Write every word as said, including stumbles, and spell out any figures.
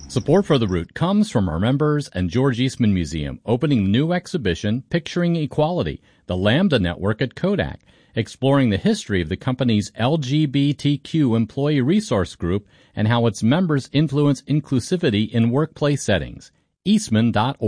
Support for The Root comes from our members and George Eastman Museum, opening the new exhibition, Picturing Equality, the Lambda Network at Kodak, exploring the history of the company's L G B T Q employee resource group and how its members influence inclusivity in workplace settings. Eastman dot org.